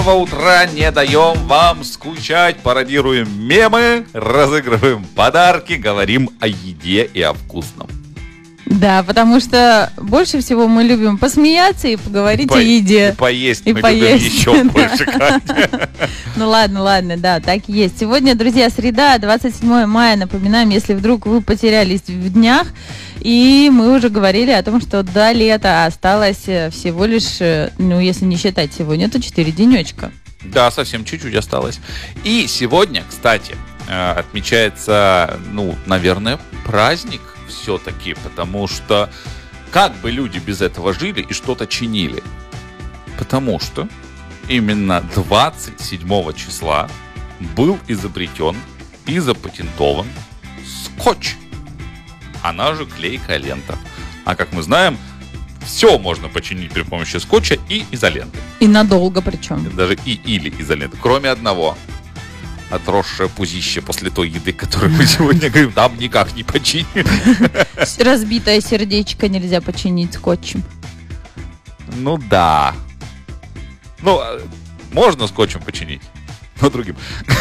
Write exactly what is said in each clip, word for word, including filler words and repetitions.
утра не даем вам скучать, пародируем мемы, разыгрываем подарки, говорим о еде и о вкусном. Да, потому что больше всего мы любим посмеяться и поговорить По- о еде. И поесть И мы поесть, любим еще да. больше, Катя. Ну ладно, ладно, да, так и есть. Сегодня, друзья, среда, двадцать седьмое мая. Напоминаем, если вдруг вы потерялись в днях. И мы уже говорили о том, что до лета осталось всего лишь, ну, если не считать сегодня, то четыре денечка. Да, совсем чуть-чуть осталось. И сегодня, кстати, э, отмечается, ну, наверное, праздник все-таки, потому что как бы люди без этого жили и что-то чинили? Потому что именно двадцать седьмого числа был изобретен и запатентован скотч. Она же клейкая лента. А как мы знаем, все можно починить при помощи скотча и изоленты. И надолго причем. Даже и или изоленты. Кроме одного. Отросшее пузище после той еды, которую мы сегодня говорим, там никак не починим. Разбитое сердечко нельзя починить скотчем. Ну да. Ну, можно скотчем починить, но другим.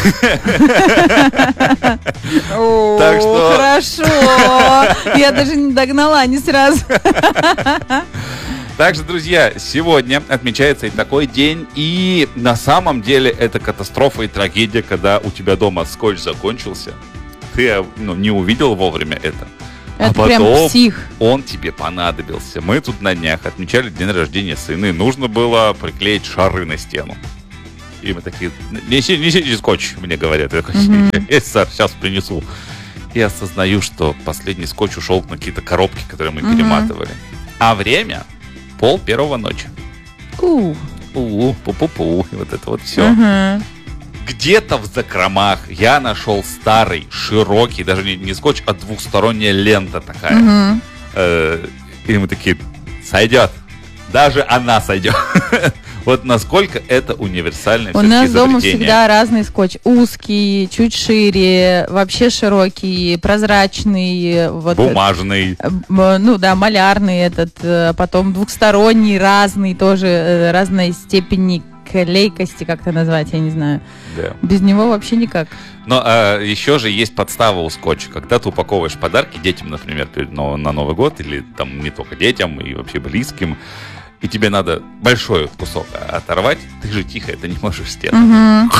Так что- Хорошо. Я даже не догнала, не сразу. Также, друзья, сегодня отмечается и такой день, и на самом деле это катастрофа и трагедия, когда у тебя дома скотч закончился, ты ну, не увидел вовремя это, Это а прям потом псих. он тебе понадобился. Мы тут на днях отмечали день рождения сына, и нужно было приклеить шары на стену. И мы такие, неси, несите скотч, мне говорят. Я такой, есть, сэр, сейчас принесу. И осознаю, что последний скотч ушел на какие-то коробки, которые мы Мгм. перематывали. А время пол первого ночи. У. У, пу-пу-пу, и вот это вот все. Мгм. Где-то в закромах я нашел старый, широкий, даже не, не скотч, а двухсторонняя лента такая. Мгм. Э, И мы такие, сойдет. Даже она сойдет. Вот насколько это универсальное У всё-таки нас дома изобретение. всегда разный скотч. Узкий, чуть шире, вообще широкий, прозрачный, вот, Бумажный. э, м, ну да, малярный этот, э, потом двухсторонний, разный, тоже э, разной степени клейкости, как это назвать, я не знаю. Да. Без него вообще никак. Но а, еще же есть подстава у скотча. Когда ты упаковываешь подарки детям, например, перед Нов- на Новый год, или там не только детям, и вообще близким, и тебе надо большой кусок оторвать, ты же тихо это не можешь сделать. Мгм.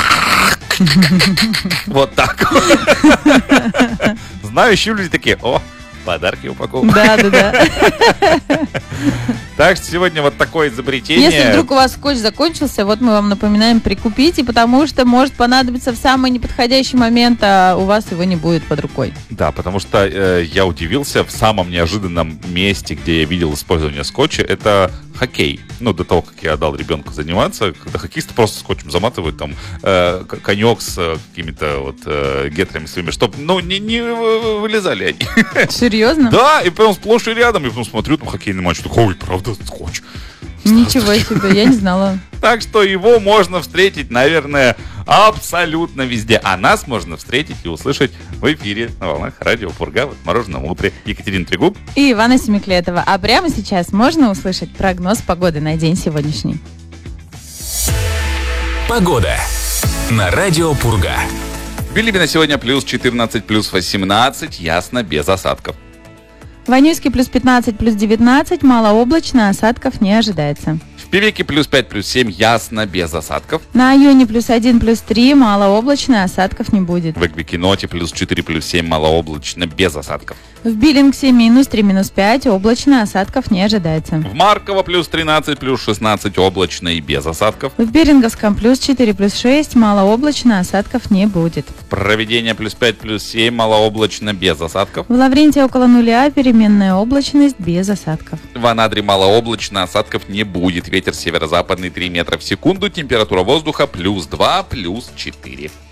Вот так. Знающие люди такие, о, подарки упаковывают. Да, да, да. Так что сегодня вот такое изобретение. Если вдруг у вас скотч закончился, вот мы вам напоминаем, прикупите, потому что может понадобиться в самый неподходящий момент, а у вас его не будет под рукой. Да, потому что э, я удивился в самом неожиданном месте, где я видел использование скотча, это хоккей. Ну, до того, как я дал ребенку заниматься, когда хоккеисты просто скотчем заматывают там э, к- конек с э, какими-то вот э, гетрами своими, чтобы, ну, не, не вы- вылезали они. Серьезно? Да, и прям сплошь и рядом, и потом смотрю, там хоккейный матч, такой, ой, правда, скотч. Ничего себе, я не знала. Так что его можно встретить, наверное, абсолютно везде. А нас можно встретить и услышать в эфире на волнах радио Пурга в «Мороженом утре». Екатерина Трегуб. И Ивана Семиклетова. А прямо сейчас можно услышать прогноз погоды на день сегодняшний. Погода на радио Пурга. В Билибино сегодня плюс четырнадцать, плюс восемнадцать, ясно, без осадков. В Анюйске плюс пятнадцать, плюс девятнадцать, малооблачно, осадков не ожидается. В Певеке плюс пять, плюс семь, ясно, без осадков. На Айоне плюс один, плюс три, малооблачно, осадков не будет. В Эквикиноте плюс четыре, плюс семь, малооблачно, без осадков. В Биллингсе минус три, минус пять, облачно, осадков не ожидается. В Марково плюс тринадцать, плюс шестнадцать, облачно и без осадков. В Беринговском плюс четыре, плюс шесть, малооблачно, осадков не будет. В Провидение плюс пять, плюс семь, малооблачно, без осадков. В Лаврентии около нуля, переменная облачность без осадков. В Анадыре малооблачно, осадков не будет. Ветер северо-западный три метра в секунду. Температура воздуха плюс два, плюс четыре.